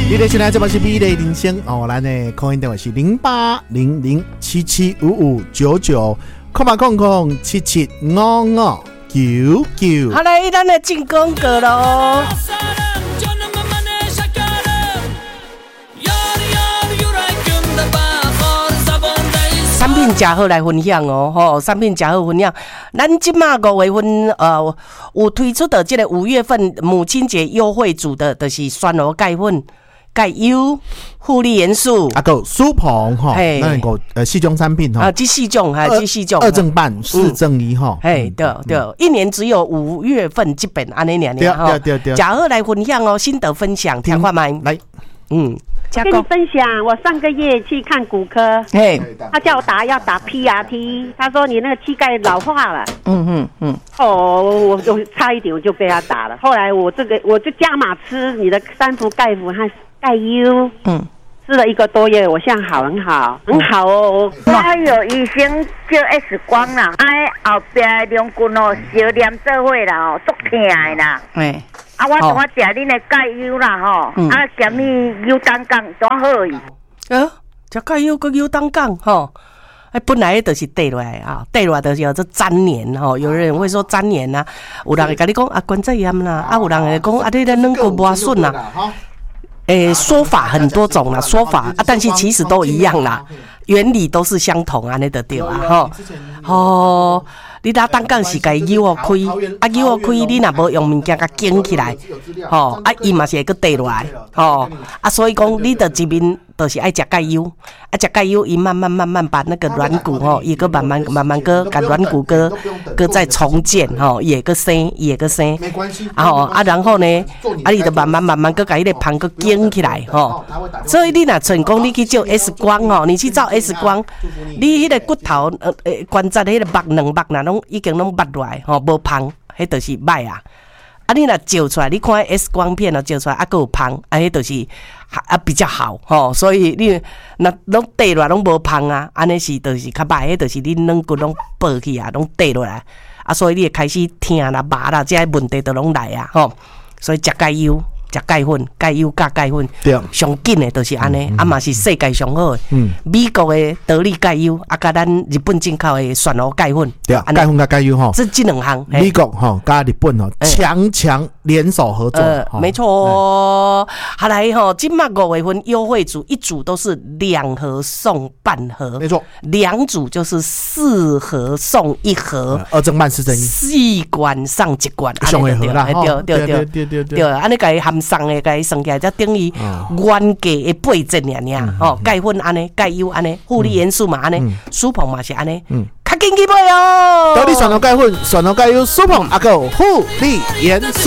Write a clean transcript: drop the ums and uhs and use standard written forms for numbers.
你的现在这边是美丽人生哦，咱的call in电话是0800775599，空码空空775599。 好嘞，咱来进广告咯。产品真好来分享哦，吼，产品真好分享。咱即马5月份有推出的这个5月份母亲节优惠组的，就是酸螺钙粉、钙优、护理元素， 啊个苏鹏哈，那个4种产品哈， 啊，这4种哈，这4种 2正半4正1哈， 嘿，对对，一年只有5月份这边安尼两年哈，对，真好来分享哦，心得分享，听看麦来， 跟你分享，我上个月去看骨科，他叫我要打 PRT， 他说你那个膝盖老化了，我差一点我就被他打了，后来我就加码吃你的3伏钙服和钙优，吃了1个多月，我现在很好哦。 我有医生照 X 光啦，后边两骨哦小黏做伙啦哦，足痛的啦。我同我食恁的钙优啦吼，咸物优单杠多好伊。 食钙优跟优单杠吼，本来就是缀落来啊，缀落来就是叫做粘连吼。有人会说粘连啊，有人会跟你讲关节炎啦，有人会讲你的软骨磨损啦。说法很多种啦，但是其实都一样啦，原理都是相同安尼就对啊吼。你打单杠是该扭开，扭开你若无用物件甲紧起来，伊嘛是会搁跌落来，所以讲你的这边就是爱食钙优，食钙优伊慢慢把那个软骨伊个慢慢个把软骨个再重建也个生， 没关系， 然后呢，你就慢慢个把迄个旁个紧起来所以你若成功你去照 X 光你去照 X 光，你迄个骨头关节迄个两目呐拢已经拢拔落来无芳，迄就是歹啊。你若照出来，你看 X 光片照出来还有芳，迄就是比较好所以你若拢跌落来拢无芳啊，安尼是就是较歹，迄就是你软骨拢爆去啊，拢跌落来所以你会开始疼啦、麻啦，这些问题都拢来啊所以食钙优。食钙粉、钙优加钙粉，上紧的就是安尼，嘛是世界上好的。美国的得力钙优，甲咱日本进口的酸螺钙粉， 对，钙粉加钙优这2项。 美国加日本强联手合作， 没错。好来今麦5月份优惠组一组都是2盒送半盒， 没错 ，2组就是4盒送1盒 ，2正半4正1， 4罐上1罐， 上会盒啦， 对，安尼甲含送的，甲算起来，才等于原价的8折尔钙粉安尼，钙优安尼，护理元素嘛安尼，舒鹏嘛是安尼，较紧去买哦。 到底选到钙粉，选到钙优，舒鹏还有护理元素。